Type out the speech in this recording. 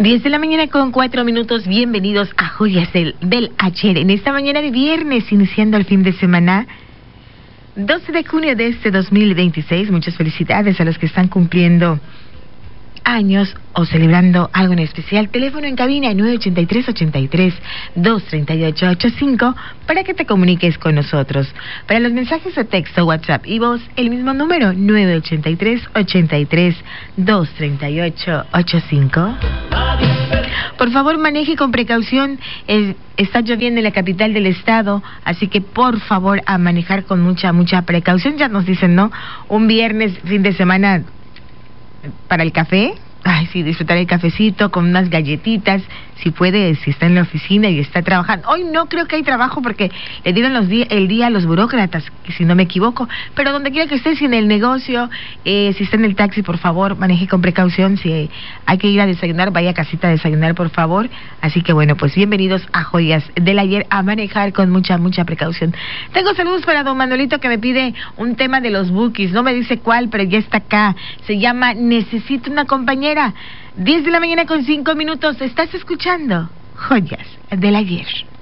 10 de la mañana con 4 minutos. Bienvenidos a Joyas del Ayer. En esta mañana de viernes, iniciando el fin de semana, 12 de junio de este 2026. Muchas felicidades a los que están cumpliendo años o celebrando algo en especial. Teléfono en cabina 983-83-238-85 para que te comuniques con nosotros. Para los mensajes de texto, WhatsApp y voz, el mismo número 983-83-238-85. Por favor, maneje con precaución. Está lloviendo en la capital del estado, así que por favor a manejar con mucha precaución. Ya nos dicen, ¿no? Un viernes, fin de semana para el café. Ay, sí, disfrutar el cafecito con unas galletitas, si puede, si está en la oficina y está trabajando. Hoy no creo que hay trabajo porque le dieron el día a los burócratas, si no me equivoco. Pero donde quiera que esté, si en el negocio, si está en el taxi, por favor, maneje con precaución. Si hay que ir a desayunar, vaya a casita a desayunar, por favor. Así que bueno, pues bienvenidos a Joyas del Ayer, a manejar con mucha precaución. Tengo saludos para don Manuelito, que me pide un tema de los Bukis. No me dice cuál, pero ya está acá. Se llama Necesito una compañera. 10 de la mañana con 5 minutos. Estás escuchando Joyas del Ayer.